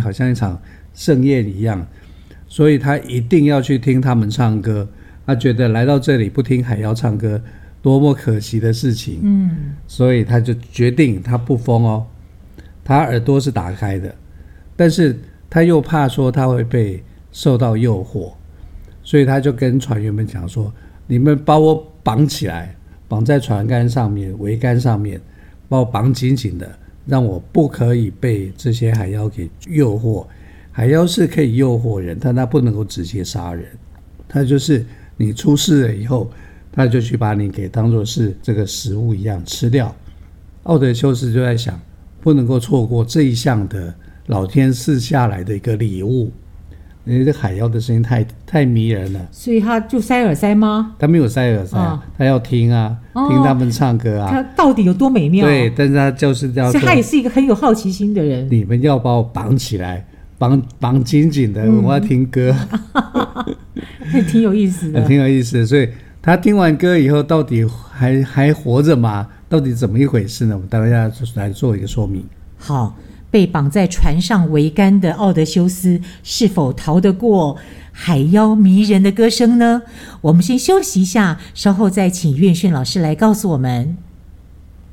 好像一场盛宴一样，所以他一定要去听他们唱歌。他觉得来到这里不听海妖唱歌多么可惜的事情，所以他就决定他不疯哦，他耳朵是打开的，但是他又怕说他会被受到诱惑，所以他就跟船员们讲说，你们把我绑起来，绑在船杆上面桅杆上面，把我绑紧紧的，让我不可以被这些海妖给诱惑。海妖是可以诱惑人，但他不能够直接杀人，他就是你出事了以后，他就去把你给当作是这个食物一样吃掉。奥德修斯就在想，不能够错过这一项的老天赐下来的一个礼物。因为这海妖的声音太迷人了， 所以他就塞耳塞吗？ 他没有塞耳塞，他要听啊，听他们唱歌啊， 他到底有多美妙？ 对，但是他就是要说， 所以他也是一个很有好奇心的人。 你们要把我绑起来，绑紧紧的，我要听歌， 挺有意思的， 挺有意思的。所以他听完歌以后，到底还活着吗？到底怎么一回事呢？我们待会来做一个说明。 好，被绑在船上桅杆的奥德修斯是否逃得过海妖迷人的歌声呢？我们先休息一下，稍后再请岳炫老师来告诉我们。